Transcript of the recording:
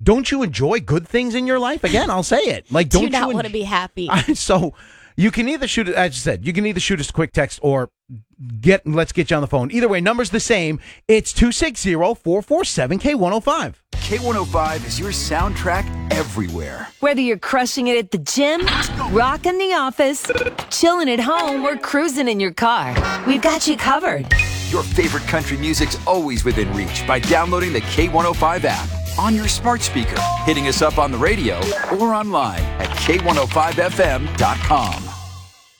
don't you enjoy good things in your life? Again, I'll say it. Like, don't Do you not want to be happy? So you can either shoot, as I said, you can either shoot us a quick text or let's get you on the phone. Either way, number's the same. It's 260-447-K105. K105 is your soundtrack everywhere. Whether you're crushing it at the gym, rocking the office, chilling at home, or cruising in your car, we've got you covered. Your favorite country music's always within reach by downloading the K105 app on your smart speaker, hitting us up on the radio, or online at K105FM.com.